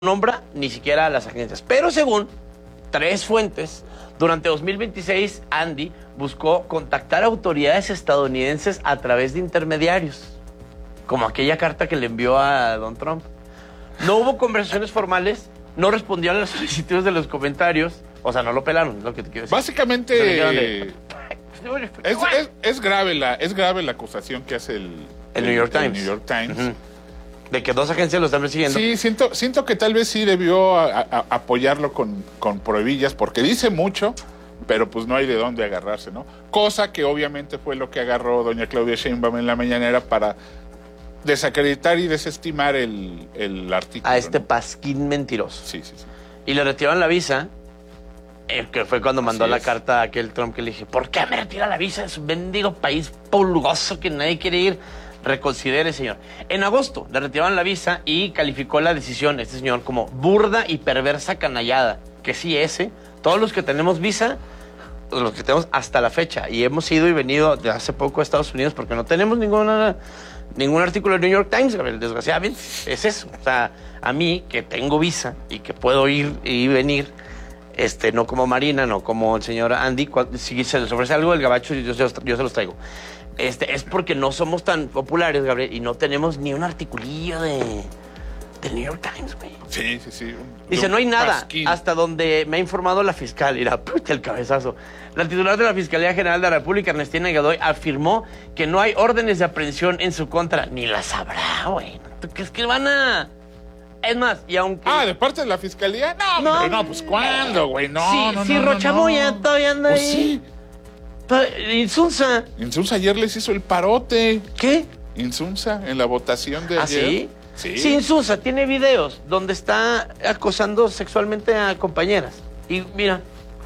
nombra ni siquiera a las agencias. Pero según tres fuentes, durante 2026, Andy buscó contactar a autoridades estadounidenses a través de intermediarios, como aquella carta que le envió a Don Trump. No hubo conversaciones formales, no respondieron a las solicitudes de los comentarios, o sea, no lo pelaron, es lo que te quiero decir. Básicamente, es grave la acusación que hace el New York Times. New York Times. Uh-huh. De que dos agencias lo están persiguiendo. Sí, siento que tal vez sí debió apoyarlo con pruebillas, porque dice mucho, pero pues no hay de dónde agarrarse, ¿no? Cosa que obviamente fue lo que agarró doña Claudia Sheinbaum en la mañanera para desacreditar y desestimar el artículo. A este ¿no? Pasquín mentiroso. Sí. Y le retiraron la visa, que fue cuando mandó la carta a aquel Trump que le dije, ¿por qué me retira la visa? Es un bendigo país pulgoso que nadie quiere ir. Reconsidere, señor. En agosto le retiraron la visa y calificó la decisión, este señor, como burda y perversa canallada. Que sí, todos los que tenemos visa, los que tenemos hasta la fecha, y hemos ido y venido de hace poco a Estados Unidos porque no tenemos ningún artículo del New York Times, Gabriel, desgraciadamente. Es eso. O sea, a mí, que tengo visa y que puedo ir y venir, no como Marina, no como el señor Andy, si se les ofrece algo del gabacho, yo se los traigo. Es porque no somos tan populares, Gabriel, y no tenemos ni un articulillo del New York Times, güey. Sí. Dice, no hay nada, Pasquín. hasta donde me ha informado la fiscal. Y puta, el cabezazo. La titular de la Fiscalía General de la República, Ernestina Godoy, afirmó que no hay órdenes de aprehensión en su contra. Ni las habrá, güey. ¿Tú crees que van a...? Es más, y aunque... ¿de parte de la Fiscalía? No, pues ¿cuándo, güey? No. Rochamoya todavía anda pues ahí. Sí. Insunza. Insunza ayer les hizo el parote. ¿Qué? Insunza, en la votación de ayer. ¿Sí? Sí, Insunza tiene videos donde está acosando sexualmente a compañeras. Y mira,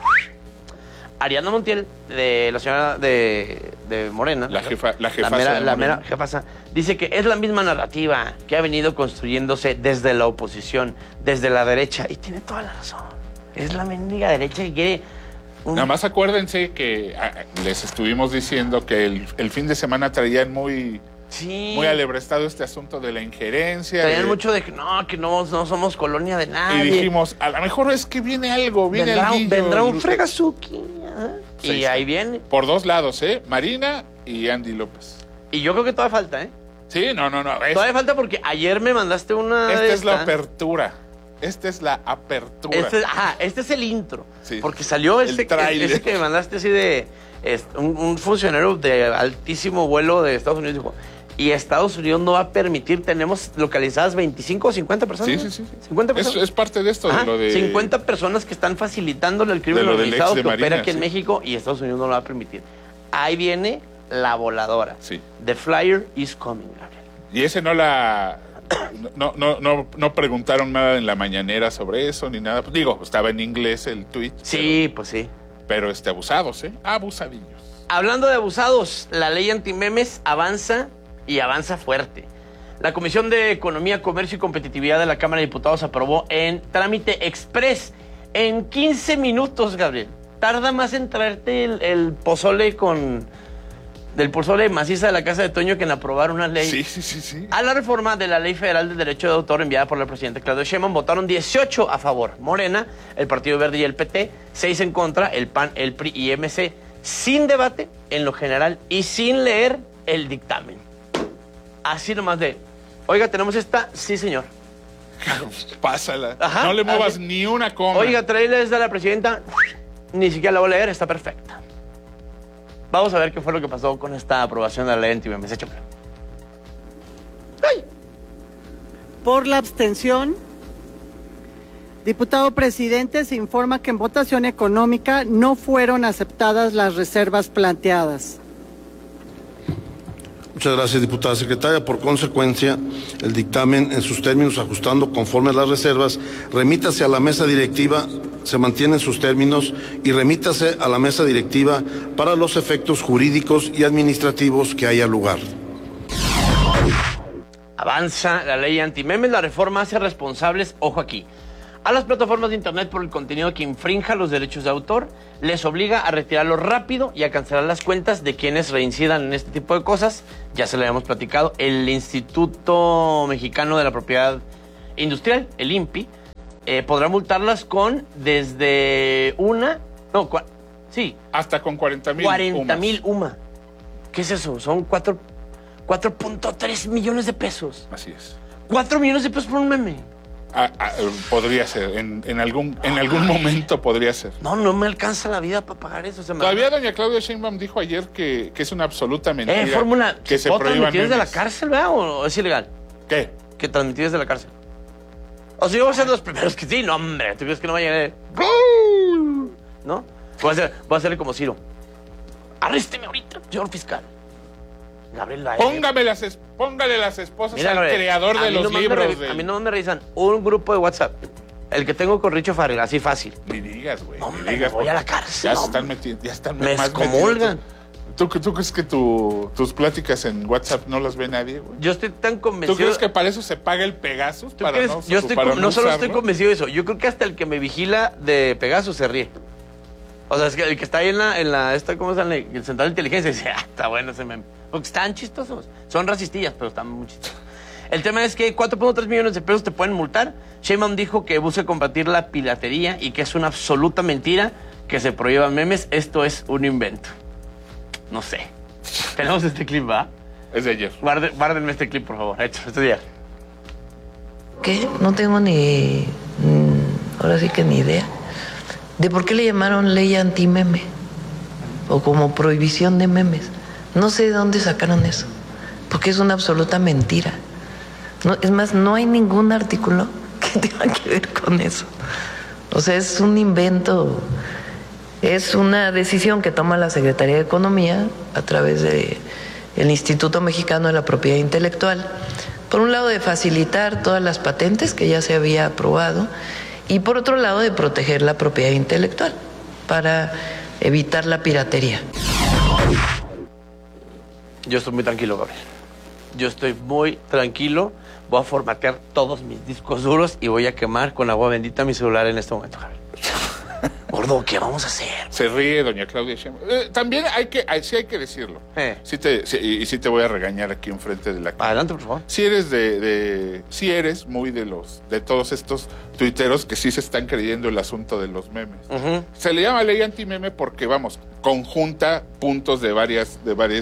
Ariadna Montiel, de la señora de Morena, la jefa la mera jefasa, dice que es la misma narrativa que ha venido construyéndose desde la oposición, desde la derecha. Y tiene toda la razón. Es la mendiga derecha que quiere... Nada más acuérdense que les estuvimos diciendo que el fin de semana traían muy alebrestado este asunto de la injerencia. Traían mucho de que no somos colonia de nadie. Y dijimos, a lo mejor es que viene algo, vendrá un fregazuki. Y ahí viene. Por dos lados, Marina y Andy López. Y yo creo que todavía falta, Sí, no. Todavía falta porque ayer me mandaste una... Es la apertura. Esta es la apertura. Este es el intro. Sí. Porque salió ese que me mandaste así de... un funcionario de altísimo vuelo de Estados Unidos dijo, y Estados Unidos no va a permitir, tenemos localizadas 25 o 50 personas. Sí. 50 personas. Es parte de esto, de lo de... 50 personas que están facilitándole el crimen organizado que opera aquí en México y Estados Unidos no lo va a permitir. Ahí viene la voladora. Sí. The flyer is coming, Gabriel. Y ese no preguntaron nada en la mañanera sobre eso, ni nada. Digo, estaba en inglés el tuit. Sí, pues sí. Pero abusados, abusadillos. Hablando de abusados, la ley antimemes avanza y avanza fuerte. La Comisión de Economía, Comercio y Competitividad de la Cámara de Diputados aprobó en trámite express en 15 minutos, Gabriel. Tarda más en traerte el pozole del pozole maciza de la Casa de Toño que en aprobar una ley. Sí. A la reforma de la Ley Federal del Derecho de Autor enviada por la presidenta Claudia Sheinbaum votaron 18 a favor. Morena, el Partido Verde y el PT, 6 en contra, el PAN, el PRI y MC, sin debate en lo general y sin leer el dictamen. Así nomás oiga, ¿tenemos esta? Sí, señor. Pásala. Ajá, no le muevas ni una coma. Oiga, tráele de la presidenta. Ni siquiera la voy a leer, está perfecta. Vamos a ver qué fue lo que pasó con esta aprobación de la ley antimemes. Échamelo. ¡Ay! Por la abstención, diputado presidente, se informa que en votación económica no fueron aceptadas las reservas planteadas. Muchas gracias, diputada secretaria. Por consecuencia, el dictamen, en sus términos, ajustando conforme a las reservas, remítase a la mesa directiva, se mantienen sus términos, y remítase a la mesa directiva para los efectos jurídicos y administrativos que haya lugar. Avanza la ley antimemes. La reforma hace responsables, ojo aquí, a las plataformas de internet por el contenido que infrinja los derechos de autor, les obliga a retirarlo rápido y a cancelar las cuentas de quienes reincidan en este tipo de cosas. Ya se lo habíamos platicado. El Instituto Mexicano de la Propiedad Industrial, el INPI, podrá multarlas con desde hasta con 40,000 40,000 UMA. ¿Qué es eso? Son 4.3 millones de pesos. Así es. 4 millones de pesos por un meme. Podría ser, en algún momento podría ser. No me alcanza la vida para pagar eso. Todavía doña Claudia Sheinbaum dijo ayer que es una absoluta mentira. Fórmula, que se ¿puedo prohíban transmitir desde la memes. cárcel, verdad? ¿O es ilegal? ¿Qué? Que transmitir desde la cárcel. O sea, yo voy a ser de los primeros que sí. No, hombre, ¿tú crees que no va a llegar? ¿No? Voy a hacerle como Ciro. Arrésteme ahorita, señor fiscal. Gabriel Laer. Póngale las esposas Mira, al Gabriel, creador de los libros. A mí no me revisan un grupo de WhatsApp. El que tengo con Richo Farrell, así fácil. Ni digas, güey. No, ni digas. voy a la cárcel. Ya se están metiendo. Ya están Me más excomulgan. ¿Tú crees que tus pláticas en WhatsApp no las ve nadie, güey? Yo estoy tan convencido. ¿Tú crees que para eso se paga el Pegasus? ¿Yo no solo estoy convencido de eso. Yo creo que hasta el que me vigila de Pegasus se ríe. O sea, es que el que está ahí en la ¿cómo se llama? El central de inteligencia dice, está bueno ese meme. Porque están chistosos. Son racistillas, pero están muy chistosos. El tema es que 4.3 millones de pesos te pueden multar. Sheinbaum dijo que busca combatir la piratería y que es una absoluta mentira que se prohíban memes. Esto es un invento. No sé. Tenemos este clip, ¿va? Es de ayer. Guárdenme este clip, por favor. Hecho, este día. ¿Qué? No tengo ahora sí que ni idea de por qué le llamaron ley anti-meme o como prohibición de memes. No sé de dónde sacaron eso, porque es una absoluta mentira. No, es más, no hay ningún artículo que tenga que ver con eso. O sea, es un invento, es una decisión que toma la Secretaría de Economía a través del Instituto Mexicano de la Propiedad Intelectual. Por un lado, de facilitar todas las patentes que ya se había aprobado, y por otro lado, de proteger la propiedad intelectual para evitar la piratería. Yo estoy muy tranquilo, Gabriel. Yo estoy muy tranquilo. Voy a formatear todos mis discos duros y voy a quemar con agua bendita mi celular en este momento, Gabriel. Gordo, ¿qué vamos a hacer? Se ríe doña Claudia Sheinbaum. También sí hay que decirlo. Sí te voy a regañar aquí enfrente de la cámara. Adelante, por favor. Si eres muy de todos estos tuiteros que sí se están creyendo el asunto de los memes. Se le llama ley anti-meme porque, vamos, conjunta puntos de varias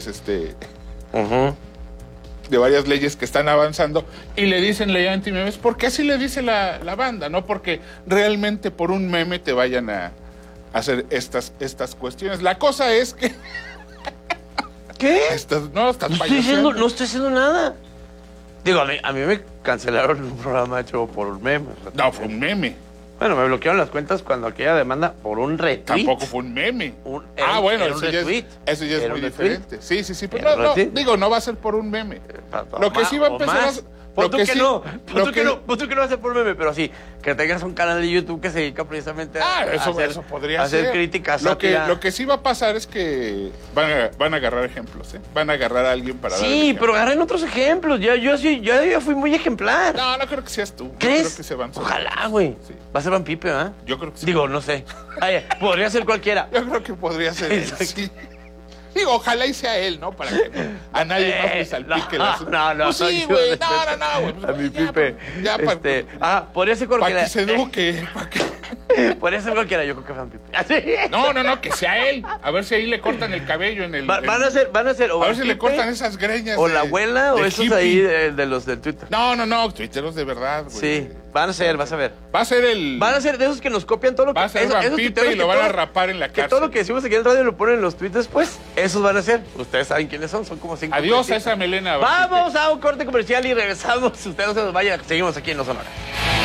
leyes que están avanzando y le dicen ley anti-memes porque así le dice la banda, no porque realmente por un meme te vayan a hacer estas cuestiones. La cosa es que... ¿Qué? No estoy haciendo nada. Digo, a mí me cancelaron un programa hecho por un meme. No, fue un meme. Bueno, me bloquearon las cuentas cuando aquella demanda por un retweet. Tampoco fue un meme. Eso ya es muy diferente. Sí. Pues no va a ser por un meme. Lo que sí va a empezar Pon tú que no va a ser por meme, pero sí, que tengas un canal de YouTube que se dedica precisamente eso podría ser. Hacer críticas. Lo que sí va a pasar es que van a agarrar ejemplos, ¿eh? Van a agarrar a alguien para dar el ejemplo. Pero agarren otros ejemplos. Yo fui muy ejemplar. No creo que seas tú. ¿Crees? Creo que se van. Ojalá, güey. Sí. Va a ser Van Pipe, ¿eh? Yo creo que sí. Digo, no sé. Podría ser cualquiera. Yo creo que podría ser él, sí. Digo, ojalá y sea él, ¿no? Para que a nadie más le salpique la... No. Pues sí, güey, no, güey. Pues a mi Pipe. Podría ser cualquiera. Para que se eduque. Podría ser cualquiera, yo creo que Van Pipe. No, que sea él. A ver si ahí le cortan el cabello en el... Van a ser a ver si le cortan esas greñas. O la abuela, o esos ahí de los del Twitter. No, tuiteros de verdad, güey. Sí, van a ser, vas a ver. Van a ser de esos que nos copian todo lo que... Va a ser Van Pipe y lo van a rapar en la cárcel. Que todo lo que decimos aquí en el radio lo ponen en los tweets después. Esos van a ser. Ustedes saben quiénes son como 5. Adiós a esa melena. Vamos a un corte comercial y regresamos. Ustedes no se nos vayan. Seguimos aquí en No Sonora.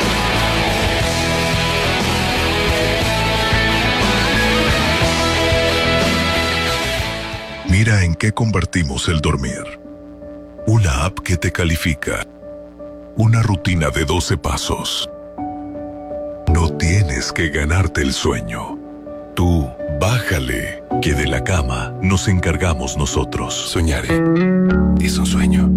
Mira en qué convertimos el dormir. Una app que te califica. Una rutina de 12 pasos. No tienes que ganarte el sueño. Tú, bájale, que de la cama nos encargamos nosotros. Soñaré. Es un sueño.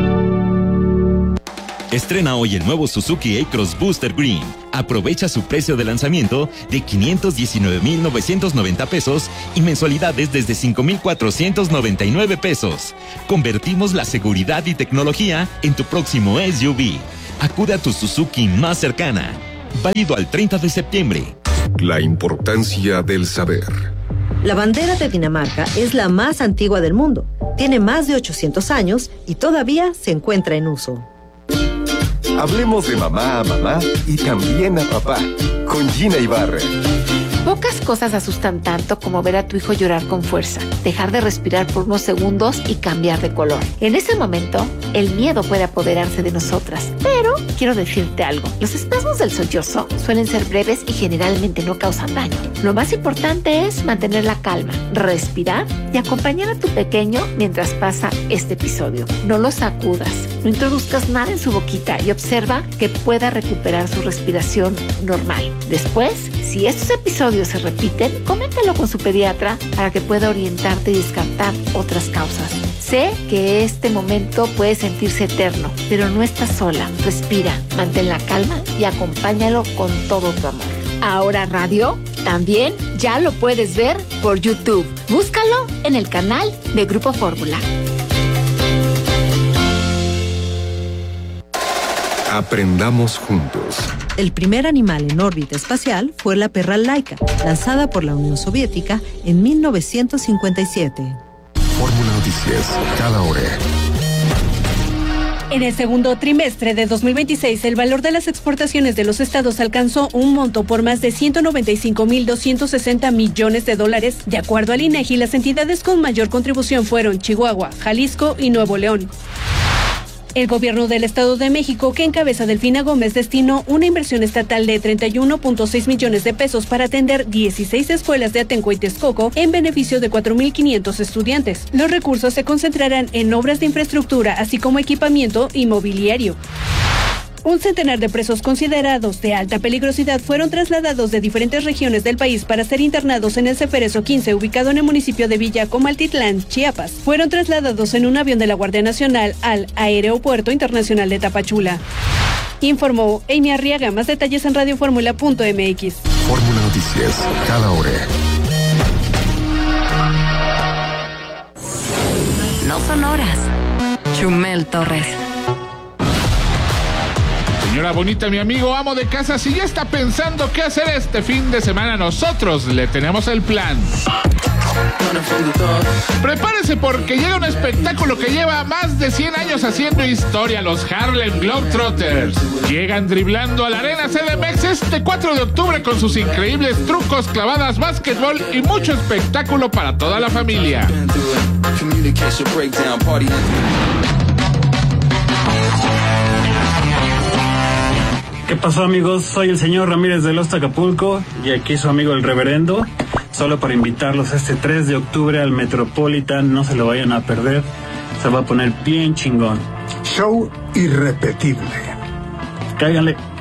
Estrena hoy el nuevo Suzuki A-Cross Booster Green. Aprovecha su precio de lanzamiento de 519,990 pesos y mensualidades desde 5,499 pesos. Convertimos la seguridad y tecnología en tu próximo SUV. Acude a tu Suzuki más cercana. Válido al 30 de septiembre. La importancia del saber. La bandera de Dinamarca es la más antigua del mundo. Tiene más de 800 años y todavía se encuentra en uso. Hablemos de mamá a mamá y también a papá, con Gina Ibarra. Pocas cosas asustan tanto como ver a tu hijo llorar con fuerza, dejar de respirar por unos segundos y cambiar de color. En ese momento, el miedo puede apoderarse de nosotras. Pero quiero decirte algo. Los espasmos del sollozo suelen ser breves y generalmente no causan daño. Lo más importante es mantener la calma, respirar y acompañar a tu pequeño mientras pasa este episodio. No lo sacudas, no introduzcas nada en su boquita y observa que pueda recuperar su respiración normal. Después, si estos episodios se repiten, coméntalo con su pediatra para que pueda orientarte y descartar otras causas. Sé que este momento puede sentirse eterno, pero no estás sola. Respira, mantén la calma y acompáñalo con todo tu amor. Ahora Radio también ya lo puedes ver por YouTube. Búscalo en el canal de Grupo Fórmula. Aprendamos juntos. El primer animal en órbita espacial fue la perra Laika, lanzada por la Unión Soviética en 1957. Fórmula Noticias, cada hora. En el segundo trimestre de 2026, el valor de las exportaciones de los estados alcanzó un monto por más de 195.260 millones de dólares. De acuerdo al INEGI, las entidades con mayor contribución fueron Chihuahua, Jalisco y Nuevo León. El gobierno del Estado de México, que encabeza Delfina Gómez, destinó una inversión estatal de 31.6 millones de pesos para atender 16 escuelas de Atenco y Texcoco en beneficio de 4.500 estudiantes. Los recursos se concentrarán en obras de infraestructura, así como equipamiento inmobiliario. Un centenar de presos considerados de alta peligrosidad fueron trasladados de diferentes regiones del país para ser internados en el Ceferezo 15, ubicado en el municipio de Villa Comaltitlán, Chiapas. Fueron trasladados en un avión de la Guardia Nacional al Aeropuerto Internacional de Tapachula. Informó Amy Arriaga. Más detalles en radioformula.mx. Fórmula Noticias, cada hora. No son horas. Chumel Torres. Señora bonita, mi amigo amo de casa, si ya está pensando qué hacer este fin de semana, nosotros le tenemos el plan. Prepárese porque llega un espectáculo que lleva más de 100 años haciendo historia, los Harlem Globetrotters. Llegan driblando a la Arena CDMX este 4 de octubre con sus increíbles trucos, clavadas, básquetbol y mucho espectáculo para toda la familia. ¿Qué pasó, amigos? Soy el señor Ramírez de Los Acapulco y aquí su amigo el reverendo, solo para invitarlos este 3 de octubre al Metropolitan. No se lo vayan a perder, se va a poner bien chingón. Show irrepetible. Cáiganle.